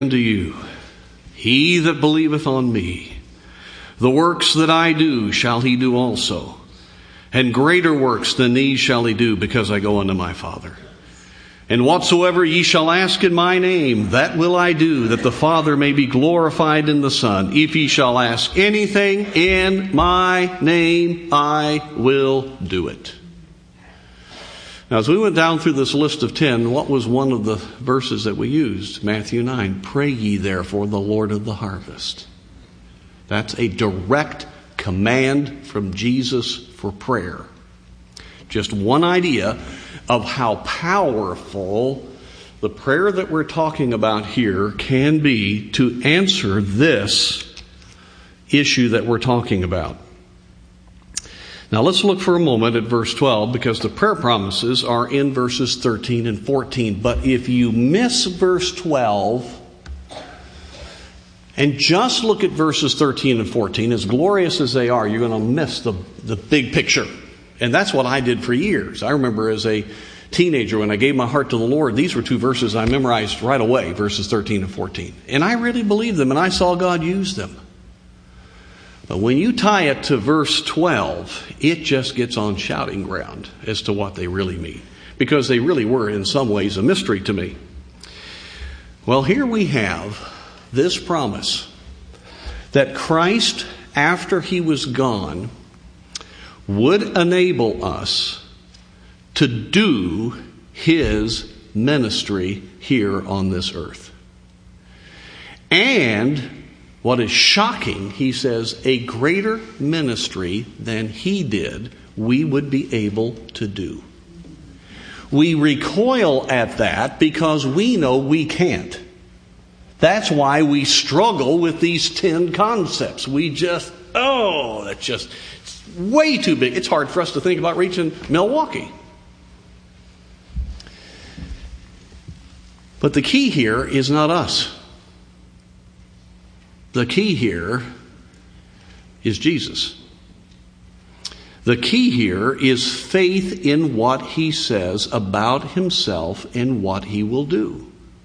unto you, he that believeth on me, the works that I do shall he do also, and greater works than these shall he do, because I go unto my Father. And whatsoever ye shall ask in my name, that will I do, that the Father may be glorified in the Son. If ye shall ask anything in my name, I will do it. Now, as we went down through this list of 10, what was one of the verses that we used? Matthew 9. Pray ye therefore the Lord of the harvest. That's a direct command from Jesus for prayer. Just one idea of how powerful the prayer that we're talking about here can be to answer this issue that we're talking about. Now let's look for a moment at verse 12, because the prayer promises are in verses 13 and 14. But if you miss verse 12 and just look at verses 13 and 14, as glorious as they are, you're going to miss the big picture. And that's what I did for years. I remember as a teenager when I gave my heart to the Lord, these were two verses I memorized right away, verses 13 and 14. And I really believed them, and I saw God use them. But when you tie it to verse 12, it just gets on shouting ground as to what they really mean, because they really were in some ways a mystery to me. Well, here we have this promise that Christ, after he was gone, would enable us to do his ministry here on this earth. And what is shocking, he says, a greater ministry than he did, we would be able to do. We recoil at that because we know we can't. That's why we struggle with these 10 concepts. That's just way too big. It's hard for us to think about reaching Milwaukee. But the key here is not us. The key here is Jesus. The key here is faith in what he says about himself and what he will do.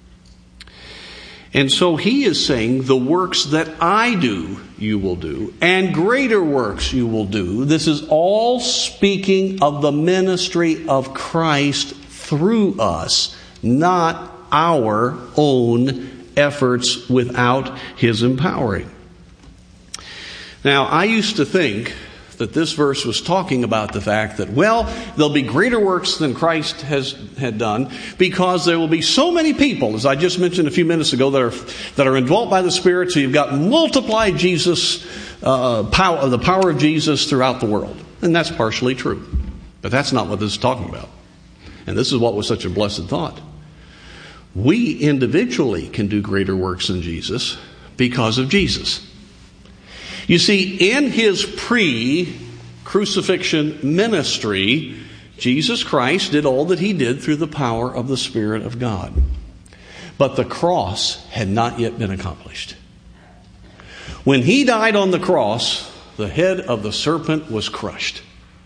And so he is saying, the works that I do, you will do, and greater works you will do. This is all speaking of the ministry of Christ through us, not our own efforts without his empowering. Now, I used to think that this verse was talking about the fact that, there'll be greater works than Christ had done, because there will be so many people, as I just mentioned a few minutes ago, that are indwelt by the Spirit. So you've got multiplied Jesus, the power of Jesus throughout the world. And that's partially true. But that's not what this is talking about. And this is what was such a blessed thought. We individually can do greater works than Jesus because of Jesus. You see, in his pre-crucifixion ministry, Jesus Christ did all that he did through the power of the Spirit of God. But the cross had not yet been accomplished. When he died on the cross, the head of the serpent was crushed.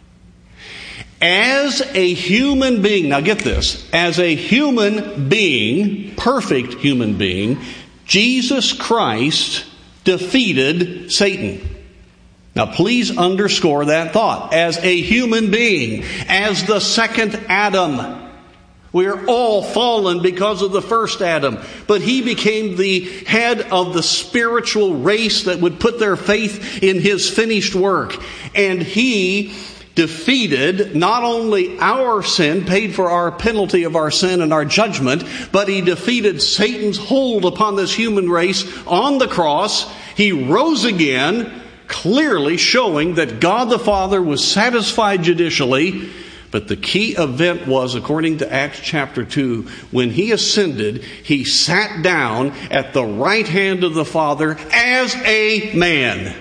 As a human being, now get this, as a human being, perfect human being, Jesus Christ defeated Satan. Now please underscore that thought. As a human being, as the second Adam. We're all fallen because of the first Adam. But he became the head of the spiritual race that would put their faith in his finished work. And he defeated not only our sin, paid for our penalty of our sin and our judgment, but he defeated Satan's hold upon this human race on the cross. He rose again, clearly showing that God the Father was satisfied judicially. But the key event was, according to Acts chapter 2, when he ascended, he sat down at the right hand of the Father as a man,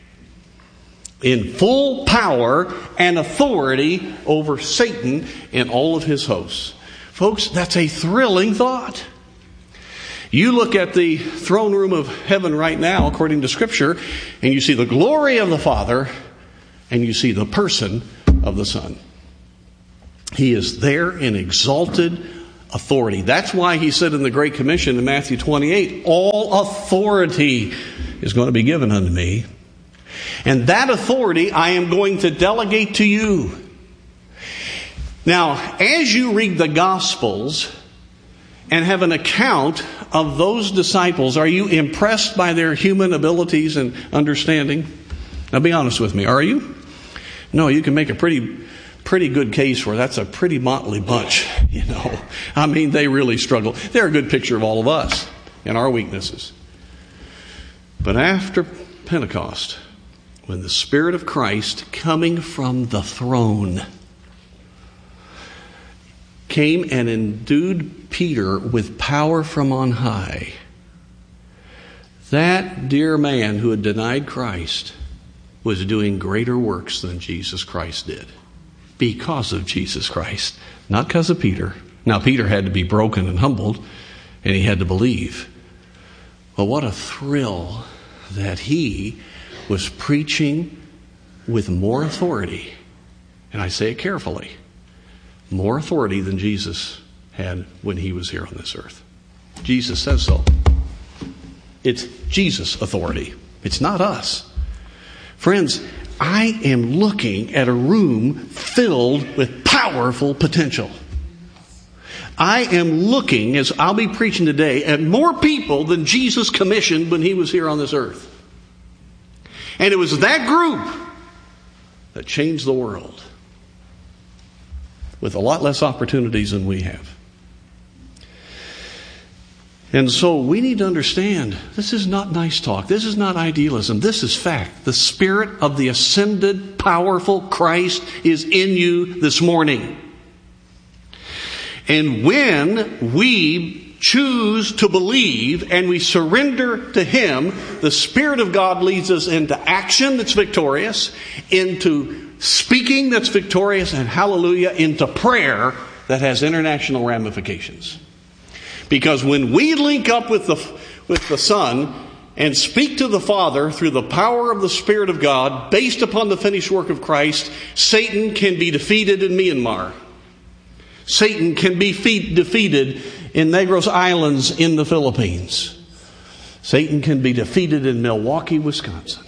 in full power and authority over Satan and all of his hosts. Folks, that's a thrilling thought. You look at the throne room of heaven right now, according to Scripture, and you see the glory of the Father, and you see the person of the Son. He is there in exalted authority. That's why he said in the Great Commission in Matthew 28, all authority is going to be given unto me. And that authority I am going to delegate to you. Now, as you read the Gospels and have an account of those disciples, are you impressed by their human abilities and understanding? Now, be honest with me. Are you? No, you can make a pretty good case for that's a pretty motley bunch, you know. I mean, they really struggle. They're a good picture of all of us and our weaknesses. But after Pentecost, when the Spirit of Christ coming from the throne came and endued Peter with power from on high, that dear man who had denied Christ was doing greater works than Jesus Christ did. Because of Jesus Christ, not because of Peter. Now, Peter had to be broken and humbled, and he had to believe. But what a thrill that he was preaching with more authority, and I say it carefully, more authority than Jesus had when he was here on this earth. Jesus says so. It's Jesus' authority. It's not us. Friends, I am looking at a room filled with powerful potential. I am looking, as I'll be preaching today, at more people than Jesus commissioned when he was here on this earth. And it was that group that changed the world with a lot less opportunities than we have. And so we need to understand, this is not nice talk. This is not idealism. This is fact. The Spirit of the ascended, powerful Christ is in you this morning. And when we choose to believe and we surrender to Him, the Spirit of God leads us into action that's victorious, into speaking that's victorious, and hallelujah, into prayer that has international ramifications. Because when we link up with the Son and speak to the Father through the power of the Spirit of God, based upon the finished work of Christ, Satan can be defeated in Myanmar. Satan can be defeated in Negros Islands in the Philippines. Satan can be defeated in Milwaukee, Wisconsin.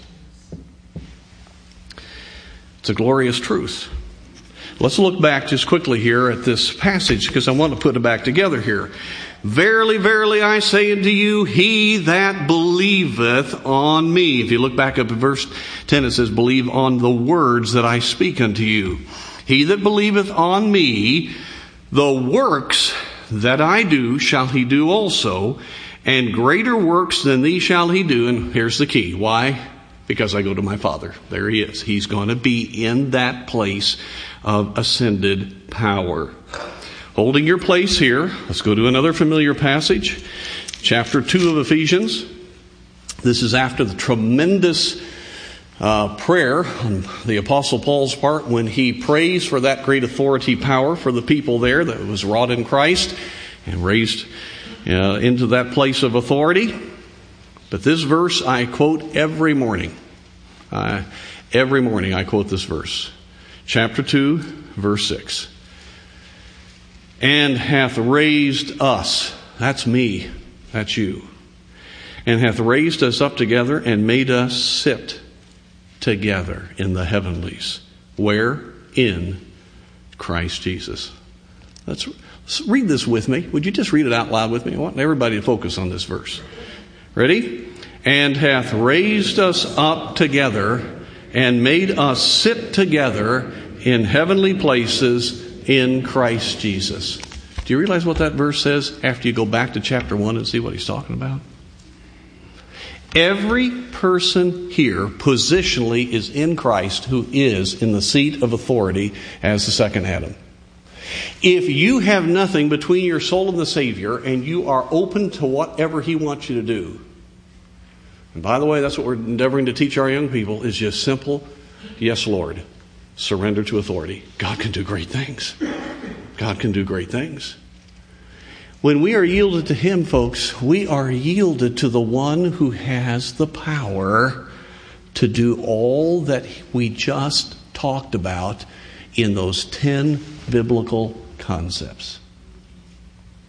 It's a glorious truth. Let's look back just quickly here at this passage, because I want to put it back together here. Verily, verily, I say unto you, he that believeth on me. If you look back up at verse 10, it says, believe on the words that I speak unto you. He that believeth on me, the works that I do shall he do also, and greater works than these shall he do. And here's the key. Why? Because I go to my Father. There he is. He's going to be in that place of ascended power. Holding your place here, let's go to another familiar passage. Chapter 2 of Ephesians. This is after the tremendous prayer on the Apostle Paul's part when he prays for that great authority power for the people there that was wrought in Christ and raised into that place of authority. But this verse I quote every morning. Every morning I quote this verse. Chapter 2, verse 6. And hath raised us, that's me, that's you, and hath raised us up together and made us sit together in the heavenlies. Where? In Christ Jesus. Let's read this with me. Would you just read it out loud with me? I want everybody to focus on this verse. Ready? And hath raised us up together and made us sit together in heavenly places in Christ Jesus. Do you realize what that verse says after you go back to chapter 1 and see what he's talking about? Every person here positionally is in Christ who is in the seat of authority as the second Adam. If you have nothing between your soul and the Savior and you are open to whatever He wants you to do, and by the way, that's what we're endeavoring to teach our young people, is just simple, yes, Lord. Surrender to authority. God can do great things. God can do great things. When we are yielded to Him, folks, we are yielded to the one who has the power to do all that we just talked about in those 10 biblical concepts.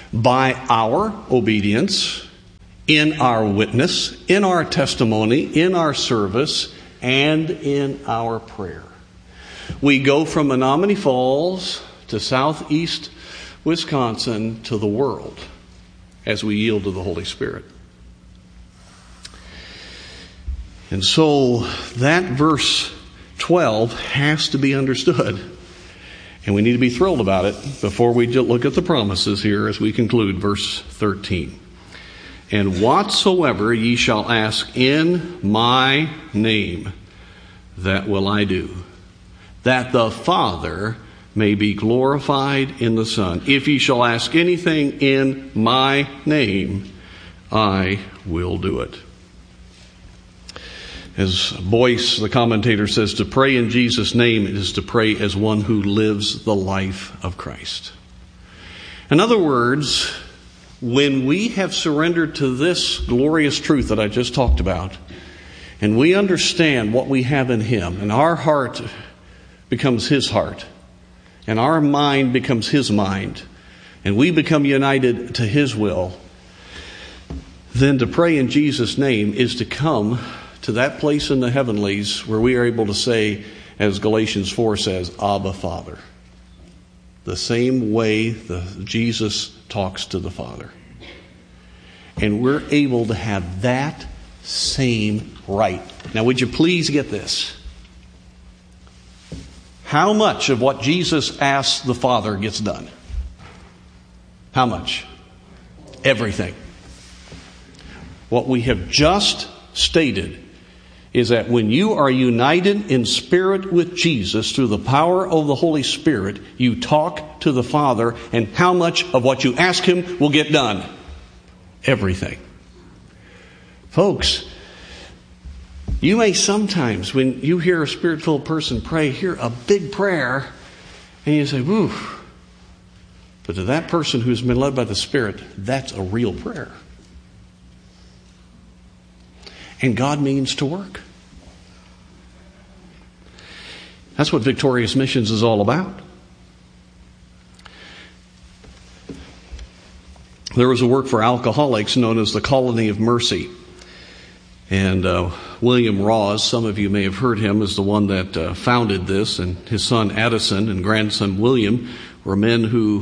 by our obedience, in our witness, in our testimony, in our service, and in our prayer. We go from Menominee Falls to southeast Wisconsin to the world as we yield to the Holy Spirit. And so that verse 12 has to be understood. And we need to be thrilled about it before we look at the promises here as we conclude verse 13. And whatsoever ye shall ask in my name, that will I do, that the Father may be glorified in the Son. If ye shall ask anything in my name, I will do it. As Boyce, the commentator, says, to pray in Jesus' name is to pray as one who lives the life of Christ. In other words, when we have surrendered to this glorious truth that I just talked about, and we understand what we have in Him, and our heart becomes His heart, and our mind becomes His mind, and we become united to His will, then to pray in Jesus' name is to come to that place in the heavenlies where we are able to say, as Galatians 4 says, Abba, Father. The same way Jesus talks to the Father. And we're able to have that same right. Now, would you please get this? How much of what Jesus asks the Father gets done? How much? Everything. What we have just stated is that when you are united in spirit with Jesus through the power of the Holy Spirit, you talk to the Father, and how much of what you ask Him will get done? Everything. Folks, you may sometimes, when you hear a Spirit-filled person pray, hear a big prayer, and you say, whew. But to that person who's been led by the Spirit, that's a real prayer. And God means to work. That's what Victorious Missions is all about. There was a work for alcoholics known as the Colony of Mercy. And William Rawes, some of you may have heard him, is the one that founded this. And his son Addison and grandson William were men who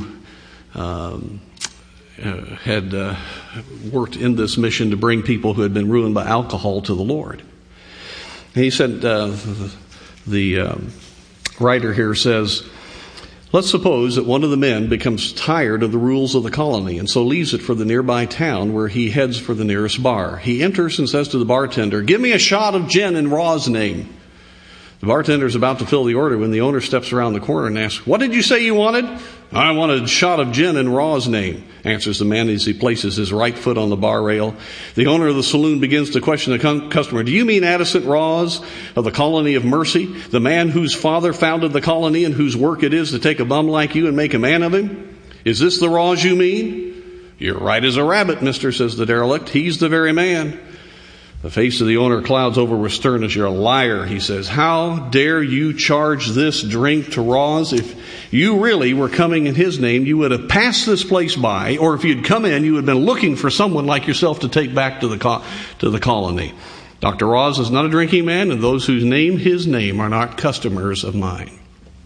had worked in this mission to bring people who had been ruined by alcohol to the Lord. And he said, the writer here says, let's suppose that one of the men becomes tired of the rules of the colony and so leaves it for the nearby town where he heads for the nearest bar. He enters and says to the bartender, give me a shot of gin in Raw's name. The bartender is about to fill the order when the owner steps around the corner and asks, what did you say you wanted? I wanted a shot of gin in Raw's name, answers the man as he places his right foot on the bar rail. The owner of the saloon begins to question the customer. Do you mean Addison Rawes of the Colony of Mercy, the man whose father founded the colony and whose work it is to take a bum like you and make a man of him? Is this the Rawes you mean? You're right as a rabbit, mister, says the derelict. He's the very man. The face of the owner clouds over with sternness. You're a liar, he says. How dare you charge this drink to Rawes? If you really were coming in his name, you would have passed this place by, or if you'd come in, you would have been looking for someone like yourself to take back to the colony. Dr. Rawes is not a drinking man, and those who name his name are not customers of mine.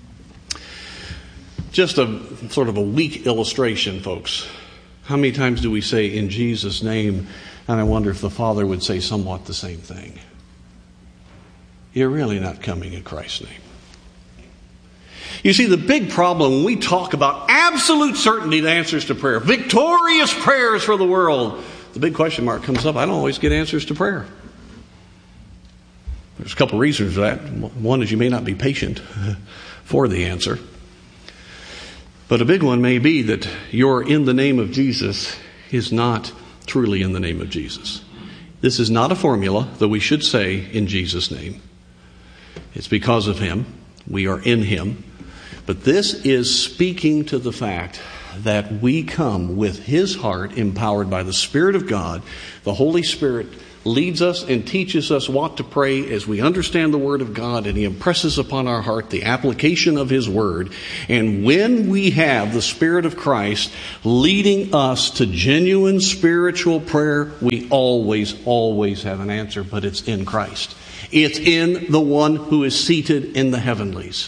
Just a sort of a weak illustration, folks. How many times do we say in Jesus' name? And I wonder if the Father would say somewhat the same thing. You're really not coming in Christ's name. You see, the big problem when we talk about absolute certainty to answers to prayer, victorious prayers for the world, the big question mark comes up. I don't always get answers to prayer. There's a couple reasons for that. One is you may not be patient for the answer. But a big one may be that your in the name of Jesus is not truly in the name of Jesus. This is not a formula that we should say in Jesus' name. It's because of Him. We are in Him. But this is speaking to the fact that we come with His heart, empowered by the Spirit of God. The Holy Spirit leads us and teaches us what to pray as we understand the Word of God, and He impresses upon our heart the application of His Word. And when we have the Spirit of Christ leading us to genuine spiritual prayer, we always have an answer, but it's in Christ. It's in the one who is seated in the heavenlies.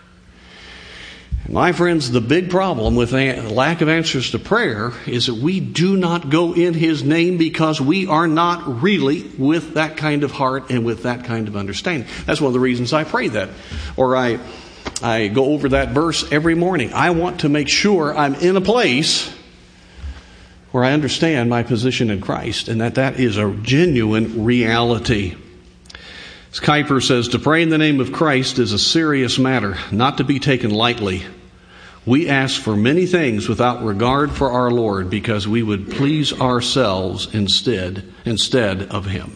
My friends, the big problem with lack of answers to prayer is that we do not go in His name because we are not really with that kind of heart and with that kind of understanding. That's one of the reasons I pray that. Or I go over that verse every morning. I want to make sure I'm in a place where I understand my position in Christ and that is a genuine reality. As Kuyper says, to pray in the name of Christ is a serious matter, not to be taken lightly. We ask for many things without regard for our Lord because we would please ourselves instead of Him.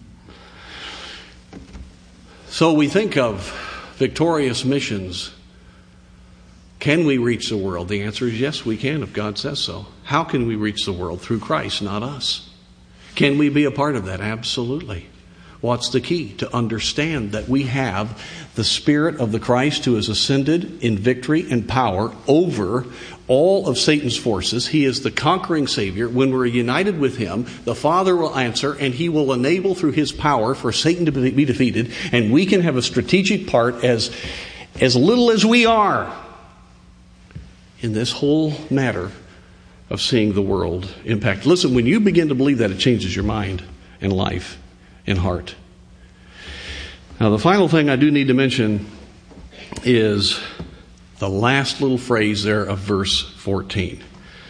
So we think of victorious missions. Can we reach the world? The answer is yes, we can if God says so. How can we reach the world? Through Christ, not us. Can we be a part of that? Absolutely. What's the key? To understand that we have the Spirit of the Christ who has ascended in victory and power over all of Satan's forces. He is the conquering Savior. When we're united with Him, the Father will answer, and He will enable through His power for Satan to be defeated, and we can have a strategic part as little as we are in this whole matter of seeing the world impact. Listen, when you begin to believe that, it changes your mind and life and heart. Now, the final thing I do need to mention is the last little phrase there of verse 14.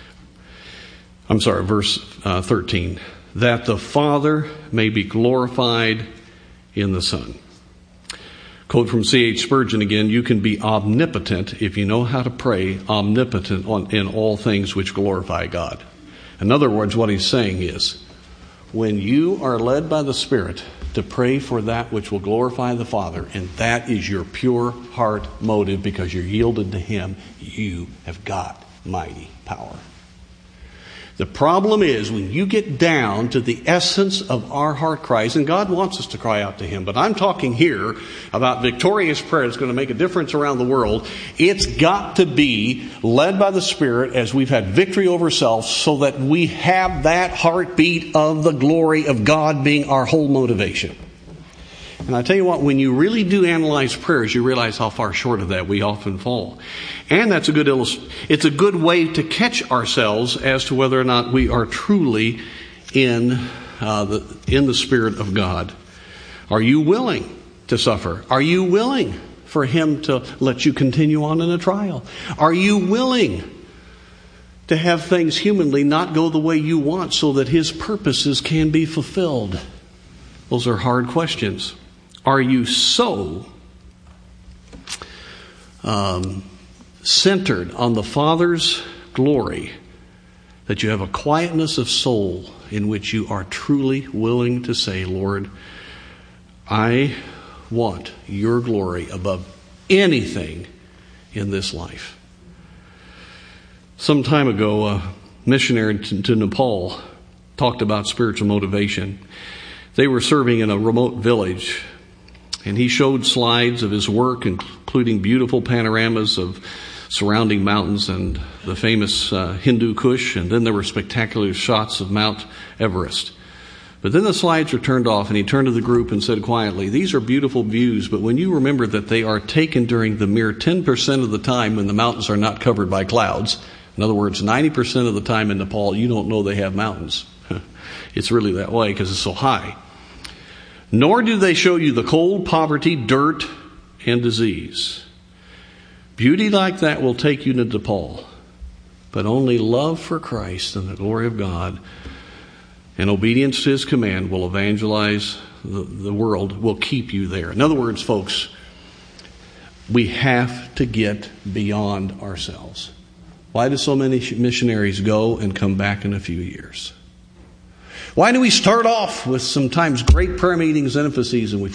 Verse 13. That the Father may be glorified in the Son. Quote from C.H. Spurgeon again, you can be omnipotent if you know how to pray, omnipotent in all things which glorify God. In other words, what he's saying is, when you are led by the Spirit to pray for that which will glorify the Father, and that is your pure heart motive because you're yielded to Him, you have got mighty power. The problem is when you get down to the essence of our heart cries, and God wants us to cry out to Him, but I'm talking here about victorious prayer that's going to make a difference around the world. It's got to be led by the Spirit as we've had victory over self so that we have that heartbeat of the glory of God being our whole motivation. And I tell you what, when you really do analyze prayers, you realize how far short of that we often fall. And that's it's a good way to catch ourselves as to whether or not we are truly in the Spirit of God. Are you willing to suffer? Are you willing for Him to let you continue on in a trial? Are you willing to have things humanly not go the way you want so that His purposes can be fulfilled? Those are hard questions. Are you so centered on the Father's glory that you have a quietness of soul in which you are truly willing to say, Lord, I want your glory above anything in this life? Some time ago, a missionary to Nepal talked about spiritual motivation. They were serving in a remote village, and he showed slides of his work, including beautiful panoramas of surrounding mountains and the famous Hindu Kush, and then there were spectacular shots of Mount Everest. But then the slides were turned off, and he turned to the group and said quietly, these are beautiful views, but when you remember that they are taken during the mere 10% of the time when the mountains are not covered by clouds, in other words, 90% of the time in Nepal, you don't know they have mountains. It's really that way because it's so high. Nor do they show you the cold, poverty, dirt, and disease. Beauty like that will take you to Nepal, but only love for Christ and the glory of God and obedience to His command will evangelize the world, will keep you there. In other words, folks, we have to get beyond ourselves. Why do so many missionaries go and come back in a few years? Why do we start off with sometimes great prayer meetings and emphases and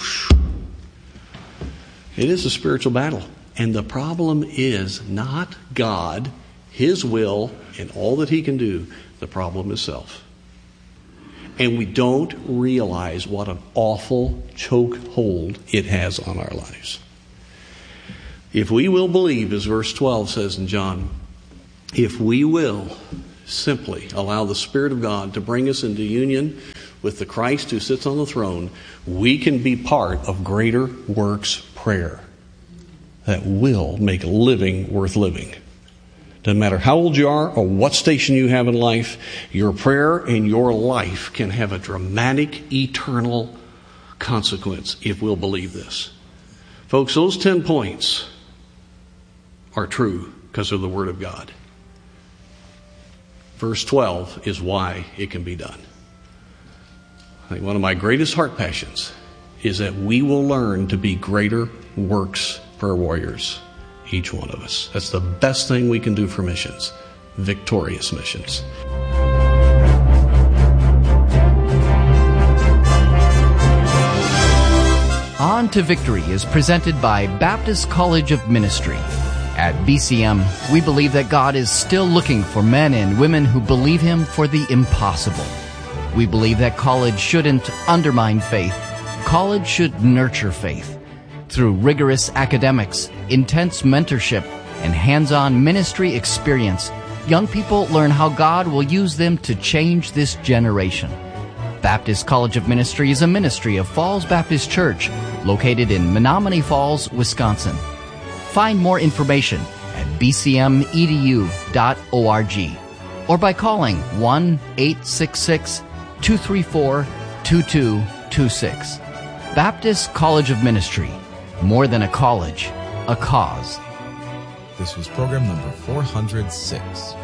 it is a spiritual battle. And the problem is not God His will and all that He can do. The problem is self. And we don't realize what an awful chokehold it has on our lives. If we will believe, as verse 12 says in John, if we will simply allow the Spirit of God to bring us into union with the Christ who sits on the throne, we can be part of greater works prayer that will make living worth living. Doesn't matter how old you are or what station you have in life, your prayer and your life can have a dramatic, eternal consequence if we'll believe this. Folks, those 10 points are true because of the Word of God. Verse 12 is why it can be done. I think one of my greatest heart passions is that we will learn to be greater works prayer warriors, each one of us. That's the best thing we can do for missions, victorious missions. On to Victory is presented by Baptist College of Ministry. At BCM, we believe that God is still looking for men and women who believe Him for the impossible. We believe that college shouldn't undermine faith. College should nurture faith. Through rigorous academics, intense mentorship, and hands-on ministry experience, young people learn how God will use them to change this generation. Baptist College of Ministry is a ministry of Falls Baptist Church, located in Menomonee Falls, Wisconsin. Find more information at bcmedu.org or by calling 1-866-234-2226. Baptist College of Ministry. More than a college, a cause. This was program number 406.